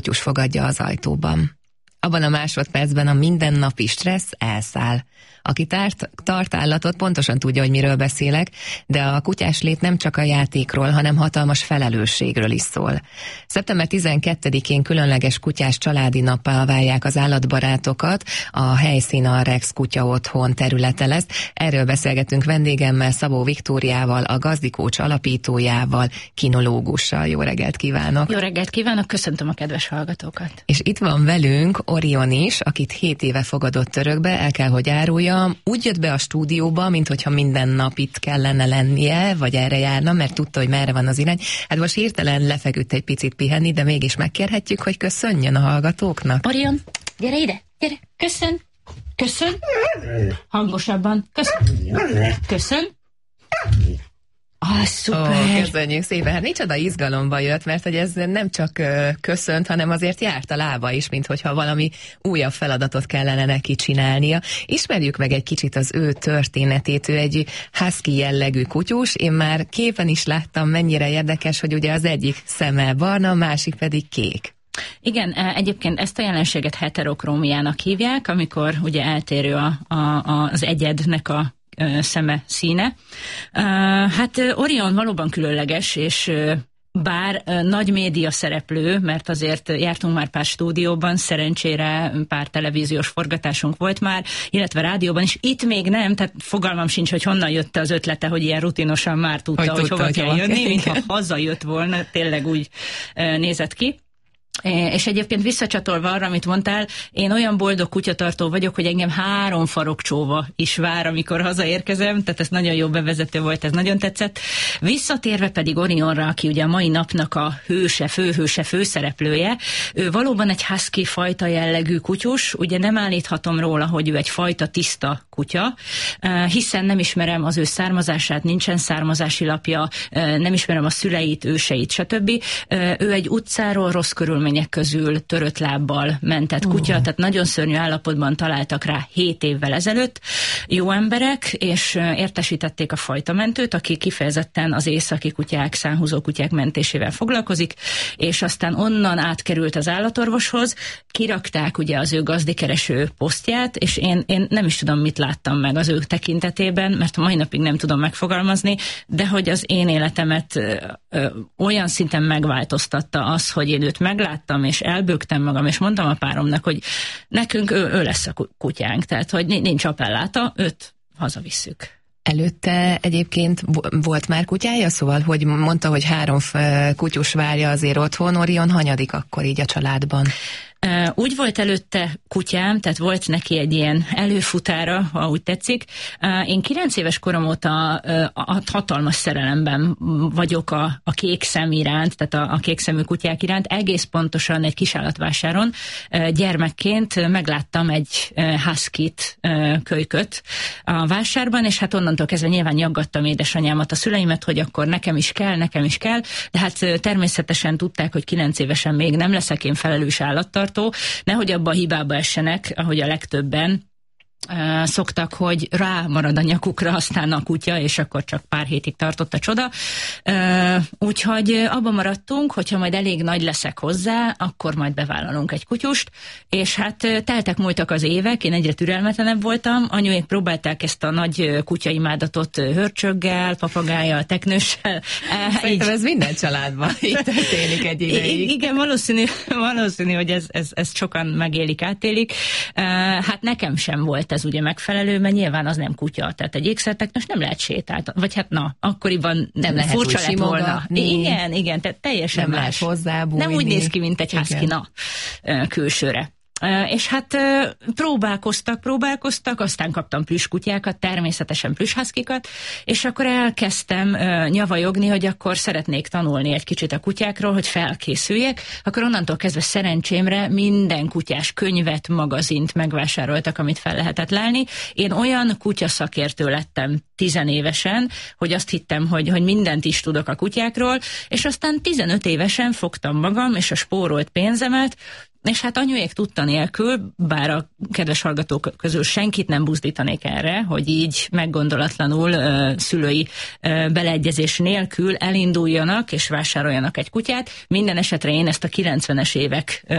kutyus fogadja az ajtóban. Abban a másodpercben a mindennapi stressz elszáll. Aki tart állatot, pontosan tudja, hogy miről beszélek, de a kutyás lét nem csak a játékról, hanem hatalmas felelősségről is szól. Szeptember 12-én különleges kutyás családi nappal várják az állatbarátokat, a helyszín a Rex Kutya Otthon területe lesz. Erről beszélgetünk vendégemmel, Szabó Viktóriával, a Gazdikócs alapítójával, kinológussal. Jó reggelt kívánok! Jó reggelt kívánok, köszöntöm a kedves hallgatókat! És itt van velünk Orion is, akit 7 éve fogadott örökbe, el kell, hogy árulja. Úgy jött be a stúdióba, minthogyha minden nap itt kellene lennie, vagy erre járna, mert tudta, hogy merre van az irány. Hát most hirtelen lefeküdt egy picit pihenni, de mégis megkérhetjük, hogy köszönjön a hallgatóknak. Orion, gyere ide, gyere, köszön, köszön, hangosabban, köszön. Szuper. Köszönjük szépen. Hát micsoda izgalomba jött, mert hogy ez nem csak köszönt, hanem azért járt a lába is, mint hogyha valami újabb feladatot kellene neki csinálnia. Ismerjük meg egy kicsit az ő történetét. Ő egy husky jellegű kutyus. Én már képen is láttam, mennyire érdekes, hogy ugye az egyik szeme barna, a másik pedig kék. Igen, egyébként ezt a jelenséget heterokrómiának hívják, amikor ugye eltérő az egyednek a szeme színe. Hát Orion valóban különleges, és bár nagy média szereplő, mert azért jártunk már pár stúdióban, szerencsére pár televíziós forgatásunk volt már, illetve rádióban is. Itt még nem, tehát fogalmam sincs, hogy honnan jött az ötlete, hogy ilyen rutinosan már tudta, hogy hova kell jönni, mintha hazajött volna, tényleg úgy nézett ki. És egyébként visszacsatolva arra, amit mondtál, én olyan boldog kutyatartó vagyok, hogy engem 3 farokcsóva is vár, amikor hazaérkezem, tehát ez nagyon jó bevezető volt, ez nagyon tetszett. Visszatérve pedig Orionra, aki ugye a mai napnak a hőse, főhőse, főszereplője, ő valóban egy husky fajta jellegű kutyus, ugye nem állíthatom róla, hogy ő egy fajta tiszta kutya, hiszen nem ismerem az ő származását, nincsen származási lapja, nem ismerem a szüleit, őseit, stb. Ő egy utcáról rossz körülmények közül törött lábbal mentett kutya, tehát nagyon szörnyű állapotban találtak rá 7 évvel ezelőtt. Jó emberek, és értesítették a fajtamentőt, aki kifejezetten az északi kutyák, szánhúzó kutyák mentésével foglalkozik, és aztán onnan átkerült az állatorvoshoz, kirakták ugye az ő gazdikereső posztját, és én nem is tudom, mit láttam meg az ő tekintetében, mert a mai napig nem tudom megfogalmazni, de hogy az én életemet olyan szinten megváltoztatta az, hogy én őt megláttam, és elbögtem magam, és mondtam a páromnak, hogy nekünk ő lesz a kutyánk, tehát hogy nincs appelláta, őt hazavisszük. Előtte egyébként volt már kutyája, szóval, hogy mondta, hogy 3 kutyus várja azért otthon, Orion hanyadik akkor így a családban? Úgy volt előtte kutyám, tehát volt neki egy ilyen előfutára, ha úgy tetszik. Én 9 éves korom óta hatalmas szerelemben vagyok a kék szem iránt, tehát a kékszemű kutyák iránt. Egész pontosan egy kisállatvásáron gyermekként megláttam egy huskit, kölyköt a vásárban, és hát onnantól kezdve nyilván nyaggattam édesanyámat, a szüleimet, hogy akkor nekem is kell, de hát természetesen tudták, hogy 9 évesen még nem leszek én felelős állattartó, nehogy abba a hibába essenek, ahogy a legtöbben szoktak, hogy rámarad a nyakukra aztán a kutya, és akkor csak pár hétig tartott a csoda. Úgyhogy abban maradtunk, hogyha majd elég nagy leszek hozzá, akkor majd bevállalunk egy kutyust, és hát múltak az évek, én egyre türelmetlenebb voltam, anyuék próbálták ezt a nagy kutyaimádatot hörcsöggel, papagájjal, teknőssel. Szerintem ez minden családban így történik egy ideig. Igen, valószínű, hogy ez sokan megélik, átélik. Hát nekem sem volt ez ugye megfelelő, mert nyilván az nem kutya, tehát egy ékszerteknős nem lehet sétálni, vagy hát akkoriban nem lehet furcsa lett volna. Igen, tehát teljesen nem más. Lehet hozzábújni. Nem úgy néz ki, mint egy husky, külsőre. És hát próbálkoztak, aztán kaptam plüsskutyákat, természetesen plüsshuskikat, és akkor elkezdtem nyavajogni, hogy akkor szeretnék tanulni egy kicsit a kutyákról, hogy felkészüljek, akkor onnantól kezdve szerencsémre minden kutyás könyvet, magazint megvásároltak, amit fel lehetett lelni. Én olyan kutyaszakértő lettem 10 évesen, hogy azt hittem, hogy mindent is tudok a kutyákról, és aztán 15 évesen fogtam magam, és a spórolt pénzemet És hát anyuék tudta nélkül, bár a kedves hallgatók közül senkit nem buzdítanék erre, hogy így meggondolatlanul szülői beleegyezés nélkül elinduljanak és vásároljanak egy kutyát. Minden esetre én ezt a 90-es évek